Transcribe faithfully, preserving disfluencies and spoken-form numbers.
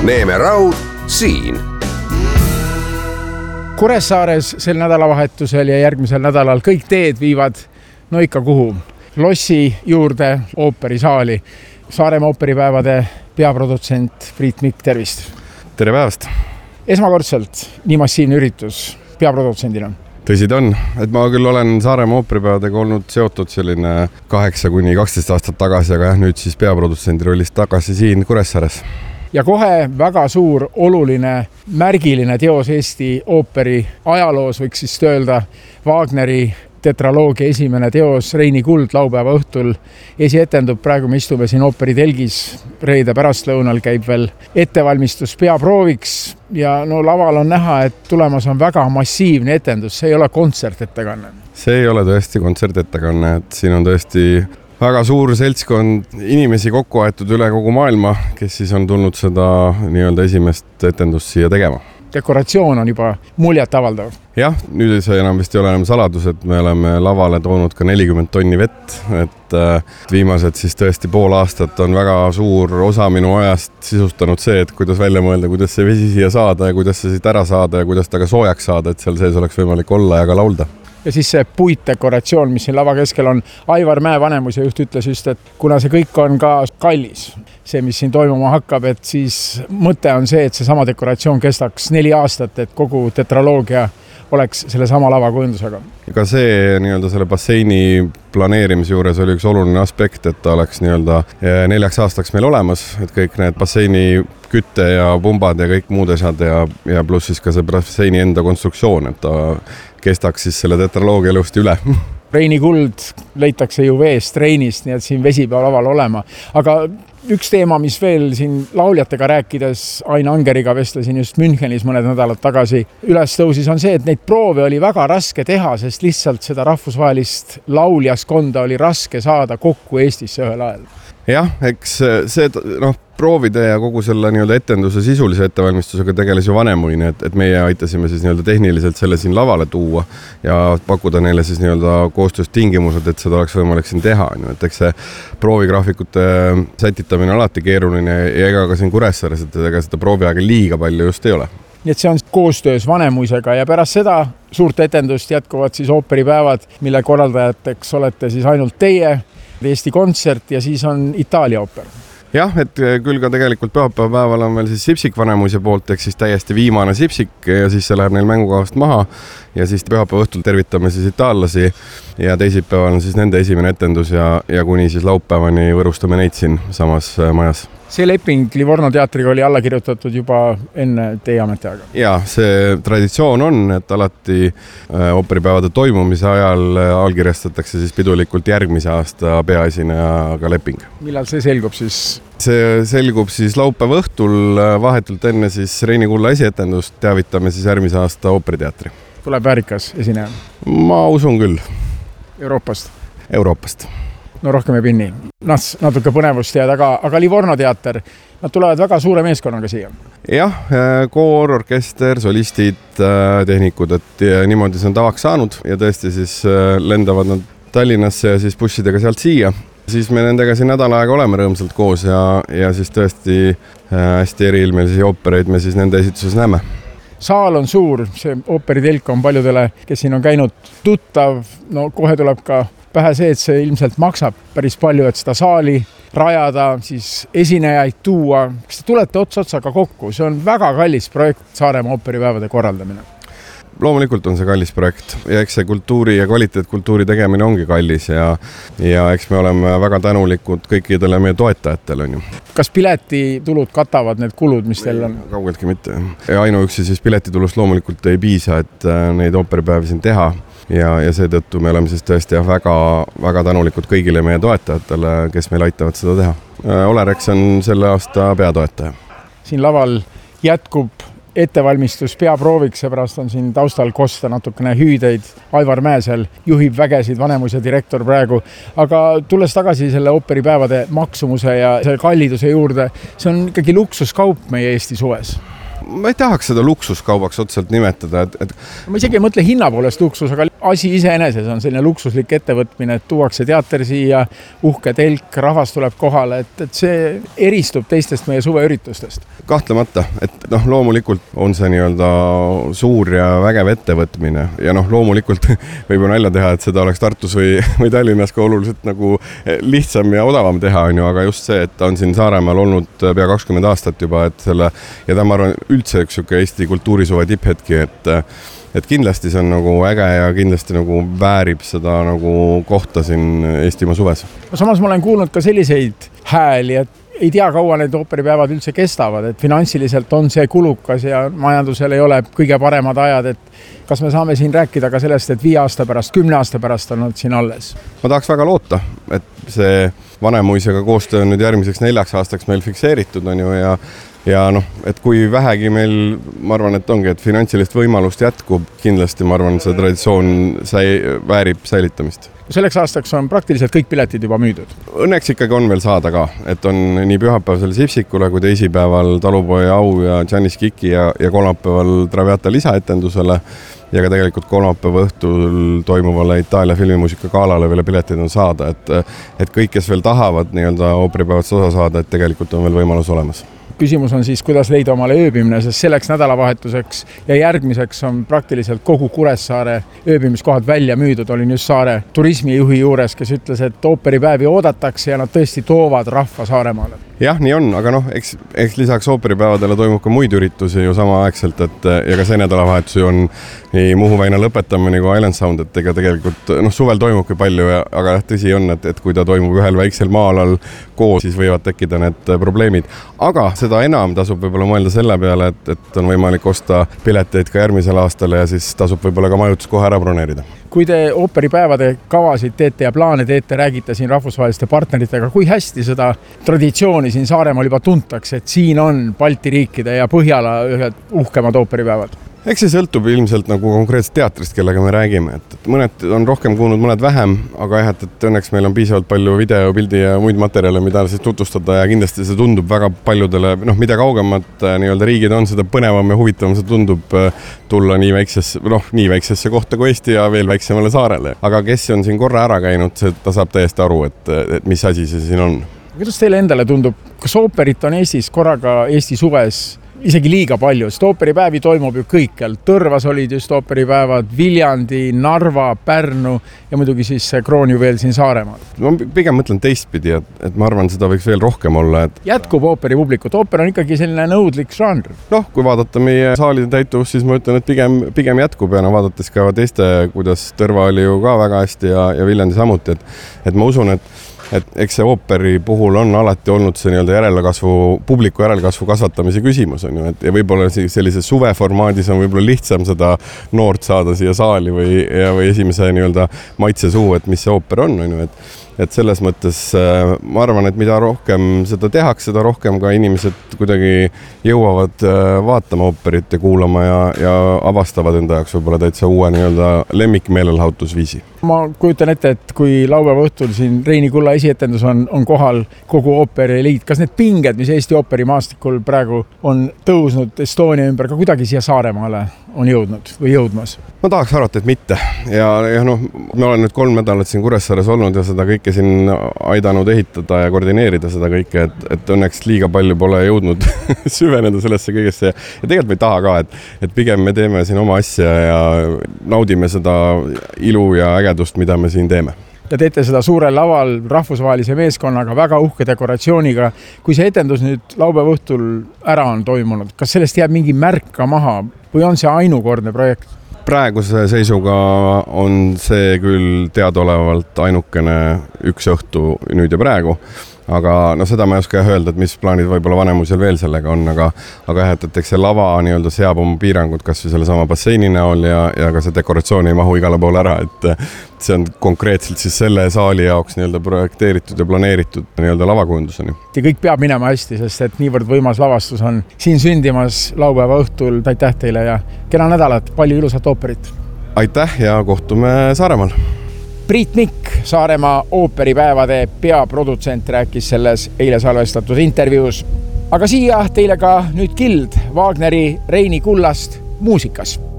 Neeme Raud siin. Kuressaares sel nädalavahetusel ja järgmisel nädalal kõik teed viivad no ikka kuhu. Lossi juurde ooperisaali. Saaremaa ooperipäevade peaprodutsent Priit Mikk, tervist! Tere päevast! Esmakordselt nii massiivne üritus peaprodutsendina. Tõsi ta on, et ma küll olen Saaremaa ooperipäevadega olnud seotud selline kaheksa kuni kaksteist aastat tagasi, aga nüüd siis peaprodutsendi rollist tagasi siin Kuressaares. Ja kohe väga suur, oluline, märgiline teos Eesti ooperi ajaloos, võiks siis öelda Wagneri tetraloogia esimene teos Reini Kuld laupäeva õhtul esietendub. Praegu me istume siin ooperi telgis, reede pärastlõunal käib veel ettevalmistus peaprooviks ja no laval on näha, et tulemas on väga massiivne etendus, see ei ole kontsertettekanne. See ei ole tõesti kontsertettekanne, et siin on tõesti väga suur seltskond inimesi kokku aetud üle kogu maailma, kes siis on tulnud seda nii-öelda esimest etendust siia tegema. Dekoratsioon on juba muljet avaldav. Jah, nüüd see enam vist ei ole enam saladus, et me oleme lavale toonud ka nelikümmend tonni vett, et viimased siis tõesti pool aastat on väga suur osa minu ajast sisustanud see, et kuidas välja mõelda, kuidas see vesi siia saada ja kuidas see siit ära saada ja kuidas ta ka soojaks saada, et seal sees oleks võimalik olla ja ka laulda. Ja siis see puitdekoratsioon, mis siin lava keskel on, Aivar Mäe vanemuse juht ütles just, et kuna see kõik on ka kallis, see, mis siin toimuma hakkab, et siis mõte on see, et see sama dekoratsioon kestaks neli aastat, et kogu tetraloogia oleks selle sama lavakujundusega. Ka see nii-öelda selle basseini planeerimise juures oli üks oluline aspekt, et ta oleks nii-öelda neljaks aastaks meil olemas, et kõik need basseini kütte ja pumbad ja kõik muud asjad ja, ja pluss siis ka see basseini enda konstruktsioon, et ta kestaks siis selle tetraloogia ilusti üle. Reini Kuld leitakse ju veest Reinist, nii et siin vesi peab laval olema. Aga üks teema, mis veel siin lauljatega rääkides, Ain Angeriga vestlesin just Münchenis mõned nädalad tagasi, üles tõusis on see, et neid proove oli väga raske teha, sest lihtsalt seda rahvusvahelist lauljaskonda oli raske saada kokku Eestisse ühel ajal. Jah, eks see noh, proovide ja kogu selle nii-öelda etenduse sisulise ettevalmistusega tegeles ju Vanemuine, et, et meie aitasime siis nii-öelda tehniliselt selle siin lavale tuua ja pakkuda neile siis nii-öelda koostöös tingimused, et seda oleks võimalik siin teha. Et eks see proovigraafikute sätitamine on alati keeruline ja ega ka siin Kuressaares, et ega seda prooviaega liiga palju just ei ole. Nii et see on koostöös Vanemuisega ja pärast seda suurt etendust jätkuvad siis ooperipäevad, mille korraldajateks olete siis ainult teie, Eesti kontsert ja siis on Itaalia ooper. Jah, et küll ka tegelikult pühapäeva päeval on veel siis Sipsik Vanemuise poolt, ehk siis täiesti viimane Sipsik ja siis see läheb neil mängukavast maha ja siis pühapäeva õhtul tervitame siis itaallasi ja teisipäeval on siis nende esimene etendus ja, ja kuni siis laupäevani võrustame neid siin samas majas. See leping Livorno teatriga oli alla kirjutatud juba enne teie ametiaega. Ja see traditsioon on, et alati ooperipäevade toimumise ajal allkirjastatakse siis pidulikult järgmise aasta peaesinejaga leping. Millal see selgub siis? See selgub siis laupäeva õhtul, vahetult enne siis Reini Kulla esietendust teavitame siis järgmise aasta ooperiteatri. Tuleb väärikas esineja? Ma usun küll. Euroopast? Euroopast. No rohkem ei pinni. Nas, natuke põnevust jääd, aga, aga Livorno teater, nad tulevad väga suure meeskonnaga siia. Jah, koor, orkester, solistid, tehnikud, et niimoodi see on tavaks saanud ja tõesti siis lendavad nad Tallinnasse ja siis bussidega sealt siia. Siis me nendega siin nädal aega oleme rõõmsalt koos ja, ja siis tõesti hästi eriilmelisi oopereid me siis nende esituses näeme. Saal on suur, see ooperitelk on paljudele, kes siin on käinud tuttav, no kohe tuleb ka pähe see, et see ilmselt maksab päris palju, et seda saali rajada, siis esinejaid tuua. Kas te tulete ots otsaga kokku? See on väga kallis projekt Saaremaa ooperipäevade korraldamine. Loomulikult on see kallis projekt ja eks see kultuuri ja kvaliteetkultuuri tegemine ongi kallis ja, ja eks me oleme väga tänulikud kõikidele meie toetajatele. On ju. Kas piletitulud katavad need kulud, mis teil on? Kaugeltki mitte. Ja ainuüksi siis piletitulust loomulikult ei piisa, et neid ooperipäevi siin teha. Ja, ja seetõttu me oleme siis tõesti väga, väga tänulikud kõigile meie toetajatele, kes meil aitavad seda teha. Olerex on selle aasta peatoetaja. Siin laval jätkub ettevalmistus peaprooviks, seepärast on siin taustal kosta natukene hüüdeid. Aivar Mäesel juhib vägesid, Vanemuise direktor praegu. Aga tulles tagasi selle ooperipäevade maksumuse ja selle kalliduse juurde, see on ikkagi luksuskaup meie Eesti suves. Ma ei tahaks seda luksuskaubaks otseselt nimetada. Et, et... Ma isegi ei mõtle hinna poolest luksus, aga asi iseeneses on selline luksuslik ettevõtmine, et tuuakse teater siia, uhke telk, rahvas tuleb kohale, et, et see eristub teistest meie suveüritustest. Kahtlemata, et noh, loomulikult on see nii-öelda suur ja vägev ettevõtmine ja noh, loomulikult võib ju nalja teha, et seda oleks Tartus või, või Tallinnas ka oluliselt nagu lihtsam ja odavam teha, on ju, aga just see, et ta on siin Saaremaal olnud pea kakskümmend aastat juba, et selle ja ta ma arvan üldse üks Eesti kultuurisuve tipphetki, et et kindlasti see on nagu äge ja kindlasti nagu väärib seda nagu kohta siin Eestimaa suves. Samas ma olen kuulnud ka selliseid hääli, et ei tea, kaua need ooperipäevad üldse kestavad, et finantsiliselt on see kulukas ja majandusel ei ole kõige paremad ajad, et kas me saame siin rääkida ka sellest, et viie aasta pärast, kümne aasta pärast on nad siin alles? Ma tahaks väga loota, et see Vanemuisega koostöö on nüüd järgmiseks neljaks aastaks meil fikseeritud on ju ja ja noh, et kui vähegi meil, ma arvan, et ongi, et finantsilist võimalust jätkub, kindlasti ma arvan, see traditsioon säi, väärib säilitamist. Selleks aastaks on praktiliselt kõik piletid juba müüdud. Õnneks ikkagi on veel saada ka, et on nii pühapäevasel Sipsikule kui teisipäeval Talupoja au ja Janis Kiki ja, ja kolmapäeval Traviata lisaetendusele ja ka tegelikult kolmapäeva õhtul toimuvale Itaalia filmimuusika gaalale veel piletid on saada, et, et kõik, kes veel tahavad nii-öelda ooperipäevast osa saada, et tegelikult on veel võimalus olemas. Küsimus on siis, kuidas leida omale ööbimine, sest selleks nädalavahetuseks ja järgmiseks on praktiliselt kogu Kuressaare ööbimiskohad välja müüdud. Olin just Saare turismijuhi juures, kes ütles, et ooperipäevi oodatakse ja nad tõesti toovad rahva Saaremaale. Jah, nii on, aga noh, eks, eks lisaks ooperipäevadele toimub ka muid üritusi ju samaaegselt, et ja ka see nädalavahetusi on nii Muhu väina lõpetamine kui Island Sound, et ega tegelikult noh, suvel toimubki palju, ja, aga tõsi on, et, et kui ta toimub ühel väiksel maalal koos, siis võivad tekkida need probleemid. Aga seda enam tasub võib-olla mõelda selle peale, et, et on võimalik osta pileteid ka järgmisel aastal ja siis tasub võib-olla ka majutus kohe ära broneerida. Kui te ooperipäevade kavasid teete ja plaane teete, räägite siin rahvusvaheliste partneritega, kui hästi seda traditsiooni siin Saaremaal juba tuntakse, et siin on Balti riikide ja Põhjala ühed uhkemad ooperipäevad? Eks see sõltub ilmselt nagu konkreetselt teatrist, kellega me räägime, et, et mõned on rohkem kuulnud, mõned vähem, aga jah, et, et õnneks meil on piisavalt palju video, pildi ja muid materjale, mida siis tutvustada ja kindlasti see tundub väga paljudele, noh, mida kaugemad nii-öelda riigid on, seda põnevam ja huvitavam see tundub tulla nii väiksesse, noh, nii väiksesse kohta kui Eesti ja veel väiksemale saarele. Aga kes on siin korra ära käinud, see, ta saab täiesti aru, et, et mis asi see siin on. Kuidas teile endale tundub, kas ooperit on Eestis korraga Eesti suves isegi liiga palju, sest ooperipäevi toimub ju kõikjal. Tõrvas olid just ooperipäevad, Viljandi, Narva, Pärnu ja muidugi siis Kroonjuvel siin Saaremaal. Ma pigem mõtlen teistpidi, et, et ma arvan, seda võiks veel rohkem olla. Et... Jätkub ooperi publikut. Ooper on ikkagi selline nõudlik žanr. Noh, kui vaadata meie saalide täituvust, siis ma ütlen, et pigem, pigem jätkub ja no, vaadates ka teiste, kuidas Tõrva oli ju ka väga hästi ja, ja Viljandi samuti, et, et ma usun, et et eks see ooperi puhul on alati olnud see nii-öelda järelkasvu, publiku järelkasvu kasvatamise küsimus on ju, et ja võib-olla sellises suveformaadis on võib-olla lihtsam seda noort saada siia saali või, ja, või esimese nii-öelda maitse suu, et mis see ooper on, on ju, et et selles mõttes ma arvan, et mida rohkem seda tehakse, seda rohkem ka inimesed kuidagi jõuavad vaatama ooperit ja kuulama ja, ja avastavad enda jaoks võib-olla täitsa uue nii-öelda lemmikmeelelahutusviisi. Ma kujutan ette, et kui laupäeva õhtul siin Reini Kulla esietendus on, on kohal kogu ooperieliit, kas need pinged, mis Eesti ooperimaastikul praegu on tõusnud Estonia ümber, ka kuidagi siia Saaremaale on jõudnud või jõudmas? Ma tahaks arvata, et mitte. Ja, ja noh, me olen nüüd kolm nädalat siin Kuressaares olnud ja seda kõike siin aidanud ehitada ja koordineerida seda kõike, et, et õnneks liiga palju pole jõudnud süveneda sellesse kõigesse. Ja tegelikult me ei taha ka, et, et pigem me teeme siin oma asja ja naudime seda ilu ja ägedust, mida me siin teeme. Ja teete seda suurel laval rahvusvahelise meeskonnaga, väga uhke dekoratsiooniga. Kui see etendus nüüd laupäeva õhtul ära on toimunud, kas sellest jääb mingi märk ka maha või on see ainukordne projekt? Praeguse seisuga on see küll teadaolevalt ainukene üks õhtu nüüd ja praegu. Aga no seda ma ei oska öelda, et mis plaanid võib-olla Vanemuisel veel sellega on, aga, aga jah, et eks see lava nii-öelda seab oma piirangud kas või selle sama basseini näol ja, ja ka see dekoratsioon ei mahu igale poole ära, et see on konkreetselt siis selle saali jaoks nii-öelda projekteeritud ja planeeritud nii-öelda lavakujunduseni. Ja kõik peab minema hästi, sest et niivõrd võimas lavastus on siin sündimas laupäeva õhtul. Aitäh teile ja kena nädalat, palju ilusat ooperit. Aitäh ja kohtume Saaremaal. Priit Mikk, Saaremaa ooperipäevade peaprodutsent, rääkis selles eile salvestatud intervjuus. Aga siia teile ka nüüd kild Wagneri Reini Kullast muusikas.